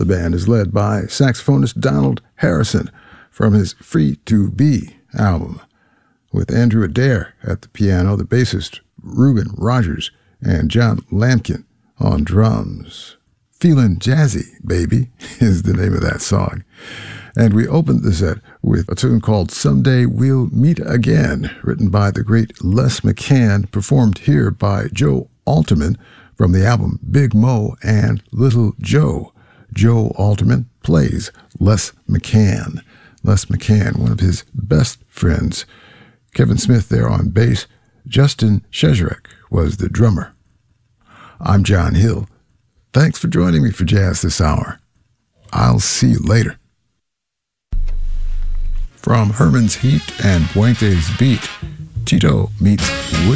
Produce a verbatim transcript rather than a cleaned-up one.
The band is led by saxophonist Donald Harrison from his Free to Be album, with Andrew Adair at the piano, the bassist Reuben Rogers, and John Lampkin on drums. Feelin' Jazzy, Baby is the name of that song. And we opened the set with a tune called Someday We'll Meet Again, written by the great Les McCann, performed here by Joe Alterman from the album Big Mo and Little Joe. Joe Alterman plays Les McCann. Les McCann, one of his best friends. Kevin Smith there on bass. Justin Shezarek was the drummer. I'm John Hill. Thanks for joining me for Jazz this hour. I'll see you later. From Herman's Heat and Puente's Beat, Tito meets Woody.